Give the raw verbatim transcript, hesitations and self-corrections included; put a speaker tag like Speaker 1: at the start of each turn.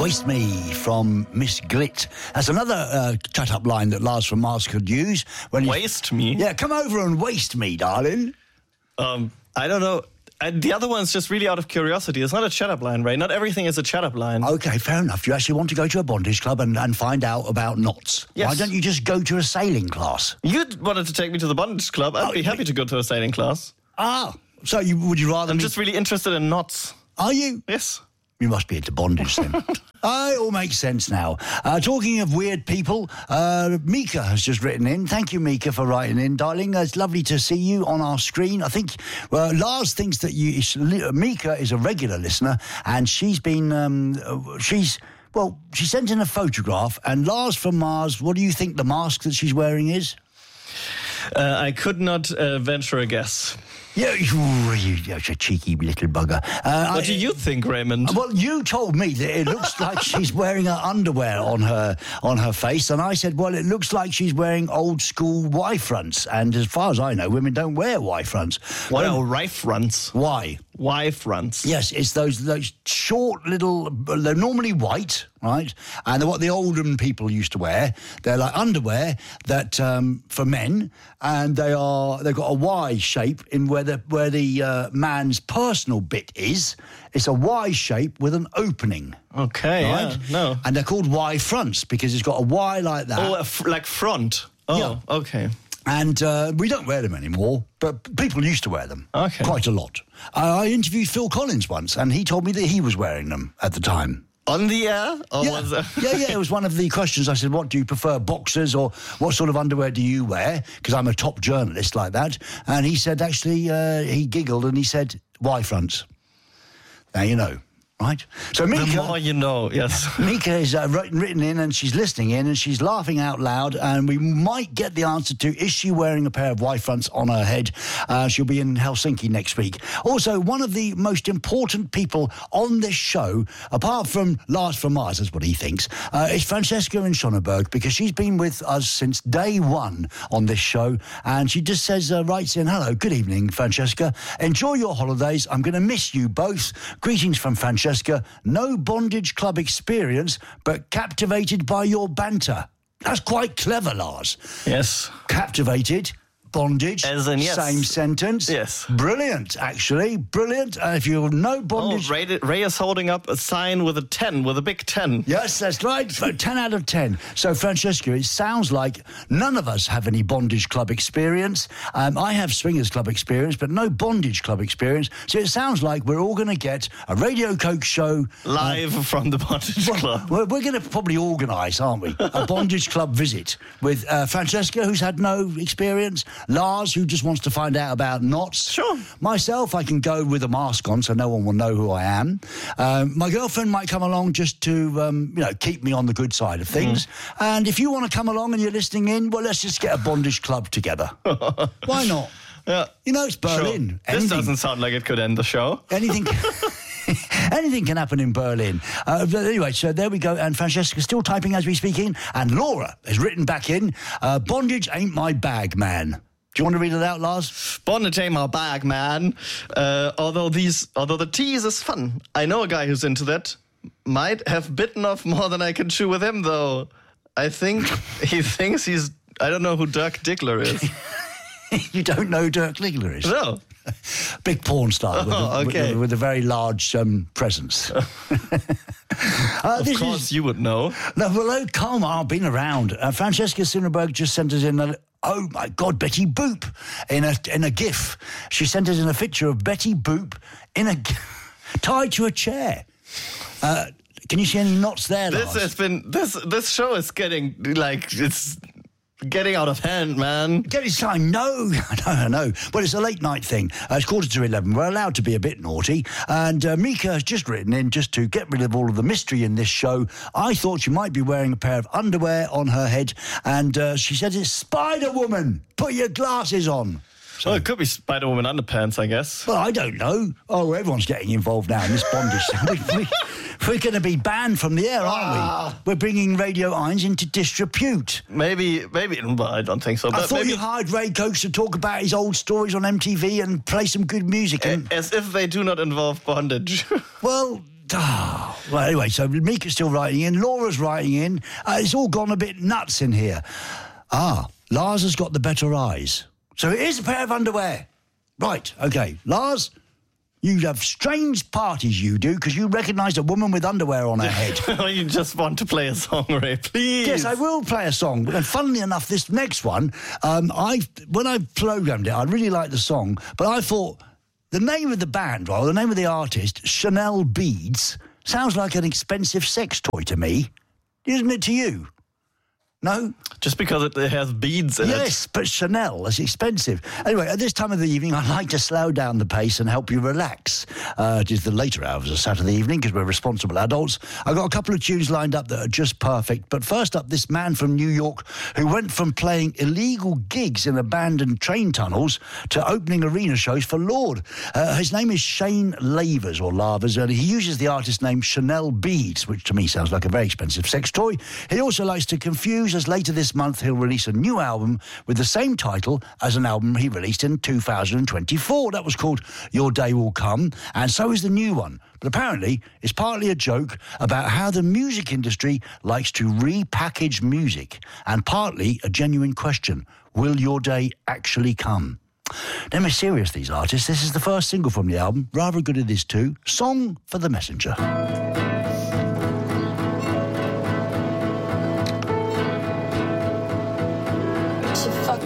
Speaker 1: Waste Me from Miss Glit. That's another uh, chat-up line that Lars from Mars could use. When
Speaker 2: Waste me?
Speaker 1: Yeah, come over and waste me, darling.
Speaker 2: Um, I don't know. I, the other one's just really out of curiosity. It's not a chat-up line, right? Not everything is a chat-up line.
Speaker 1: Okay, fair enough. You actually want to go to a bondage club and, and find out about knots.
Speaker 2: Yes.
Speaker 1: Why don't you just go to a sailing class?
Speaker 2: You wanted to take me to the bondage club. I'd
Speaker 1: Oh,
Speaker 2: be happy to go to a sailing class.
Speaker 1: Ah, so you, would you rather
Speaker 2: I'm
Speaker 1: me...
Speaker 2: just really interested in knots.
Speaker 1: Are you?
Speaker 2: Yes.
Speaker 1: You must be into bondage then. Oh, it all makes sense now. Uh, talking of weird people, uh, Mika has just written in. Thank you, Mika, for writing in, darling. Uh, it's lovely to see you on our screen. I think uh, Lars thinks that you, Mika is a regular listener, and she's been, um, uh, she's, well, she sent in a photograph, and Lars from Mars, what do you think the mask that she's wearing is?
Speaker 2: Uh, I could not uh, venture a guess.
Speaker 1: Yeah, you're a cheeky little bugger. Uh,
Speaker 2: What
Speaker 1: I,
Speaker 2: do you think, Raymond?
Speaker 1: Well, you told me that it looks like she's wearing her underwear on her on her face, and I said, well, it looks like she's wearing old school Y fronts. And as far as I know, women don't wear Y fronts.
Speaker 2: What are Y fronts?
Speaker 1: Why?
Speaker 2: Y fronts.
Speaker 1: Yes, it's those those short little. They're normally white, right? And they're what the olden people used to wear. They're like underwear that um, for men, and they are they've got a Y shape in where the where the uh, man's personal bit is. It's a Y shape with an opening.
Speaker 2: Okay,
Speaker 1: right?
Speaker 2: yeah, no.
Speaker 1: And they're called Y fronts because it's got a Y like that.
Speaker 2: Oh, a f- like front. Oh,
Speaker 1: Yeah.
Speaker 2: okay.
Speaker 1: And uh, we don't wear them anymore, but people used to wear them
Speaker 2: Okay.
Speaker 1: quite a lot. Uh, I interviewed Phil Collins once, and he told me that he was wearing them at the time.
Speaker 2: On the air? Or
Speaker 1: Yeah.
Speaker 2: was that-
Speaker 1: yeah, yeah, it was one of the questions. I said, what do you prefer, boxers, or what sort of underwear do you wear? Because I'm a top journalist like that. And he said, actually, uh, he giggled and he said, Y fronts. Now you know. Right? So Mika,
Speaker 2: The more you know, yes.
Speaker 1: Mika is uh, written, written in, and she's listening in, and she's laughing out loud, and we might get the answer to, is she wearing a pair of Y fronts on her head? Uh, she'll be in Helsinki next week. Also, one of the most important people on this show, apart from Lars from Mars, that's what he thinks, uh, is Francesca in Schöneberg, because she's been with us since day one on this show, and she just says, uh, writes in, hello, good evening, Francesca. Enjoy your holidays. I'm going to miss you both. Greetings from Francesca. No bondage club experience, but captivated by your banter. That's quite clever, Lars.
Speaker 2: Yes.
Speaker 1: Captivated, bondage,
Speaker 2: As in, yes.
Speaker 1: same sentence.
Speaker 2: Yes.
Speaker 1: Brilliant, actually. Brilliant. And if you know
Speaker 2: Oh,
Speaker 1: bondage...
Speaker 2: Ray, Ray is holding up a sign with a ten, with a big ten.
Speaker 1: Yes, that's right. So ten out of ten. So, Francesca, it sounds like none of us have any bondage club experience. Um, I have swingers club experience, but no bondage club experience. So it sounds like we're all going to get a Radio Coke show...
Speaker 2: Live uh, from the bondage club.
Speaker 1: Well, we're going to probably organise, aren't we, a bondage club visit with uh, Francesca, who's had no experience, Lars, who just wants to find out about knots.
Speaker 2: Sure.
Speaker 1: Myself, I can go with a mask on so no one will know who I am. Um, my girlfriend might come along just to, um, you know, keep me on the good side of things. Mm. And if you want to come along and you're listening in, well, let's just get a bondage club together. Why not?
Speaker 2: Yeah.
Speaker 1: You know, it's Berlin.
Speaker 2: Sure.
Speaker 1: Anything,
Speaker 2: This doesn't sound like it could end the show.
Speaker 1: Anything... Anything can happen in Berlin. Uh, but anyway, so there we go. And Francesca's still typing as we speak in. And Laura has written back in, uh, bondage ain't my bag, man. Do you want to read it out, Lars?
Speaker 2: Bondage ain't my bag, man. Uh, although these, although the tease is fun. I know a guy who's into that. Might have bitten off more than I can chew with him, though. I think he thinks he's... I don't know who Dirk Diggler is.
Speaker 1: You don't know who Dirk Diggler is?
Speaker 2: No.
Speaker 1: Big porn star with,
Speaker 2: Oh,
Speaker 1: a,
Speaker 2: okay.
Speaker 1: with, with a very large um, presence. uh,
Speaker 2: Of
Speaker 1: this
Speaker 2: course
Speaker 1: is,
Speaker 2: you would know.
Speaker 1: no, well, oh, come on, I've been around. Uh, Francesca Sinnerberg just sent us in a... Oh, my God, Betty Boop in a in a GIF. She sent us in a picture of Betty Boop in a tied to a chair. Uh, can you see any knots there,
Speaker 2: This
Speaker 1: Lars?
Speaker 2: has been... This this show is getting, like, it's... Getting out of hand, man.
Speaker 1: Get his time. No, no, no. Well, it's a late night thing. Uh, it's quarter to eleven. We're allowed to be a bit naughty. And uh, Mika has just written in, just to get rid of all of the mystery in this show, I thought you might be wearing a pair of underwear on her head. And uh, she says it's Spider-Woman. Put your glasses on. So,
Speaker 2: Well, it could be Spider-Woman underpants, I guess.
Speaker 1: well, I don't know. Oh, everyone's getting involved now in this bondage. we, we, we're going to be banned from the air, aren't
Speaker 2: Ah.
Speaker 1: we? We're bringing Radio Eins into disrepute.
Speaker 2: Maybe, maybe, well, I don't think so.
Speaker 1: I
Speaker 2: But
Speaker 1: thought
Speaker 2: maybe
Speaker 1: you hired Ray Coates to talk about his old stories on M T V and play some good music. And,
Speaker 2: as if they do not involve bondage.
Speaker 1: well, Ah, well, anyway, so Mika's still writing in. Laura's writing in. Uh, it's all gone a bit nuts in here. Ah, Lars has got the better eyes. So it is a pair of underwear. Right, OK. Lars, you have strange parties, you do, because you recognise a woman with underwear on her head.
Speaker 2: You just want to play a song, Ray, please.
Speaker 1: Yes, I will play a song. And funnily enough, this next one, um, I when I programmed it, I really liked the song, but I thought the name of the band, or the name of the artist, Chanel Beads, sounds like an expensive sex toy to me. Isn't it to you? No?
Speaker 2: Just because it has beads in
Speaker 1: yes,
Speaker 2: it.
Speaker 1: Yes, but Chanel is expensive. Anyway, at this time of the evening, I'd like to slow down the pace and help you relax. Uh, it is the later hours of Saturday evening because we're responsible adults. I've got a couple of tunes lined up that are just perfect. But first up, this man from New York who went from playing illegal gigs in abandoned train tunnels to opening arena shows for Lord. Uh, his name is Shane Lavers, or Lavers, and he uses the artist name Chanel Beads, which to me sounds like a very expensive sex toy. He also likes to confuse, as later this month he'll release a new album with the same title as an album he released in two thousand twenty-four. That was called Your Day Will Come, and so is the new one. But apparently it's partly a joke about how the music industry likes to repackage music, and partly a genuine question: will your day actually come? They're mysterious, these artists. This is the first single from the album. Rather good it is too. Song for the Messenger.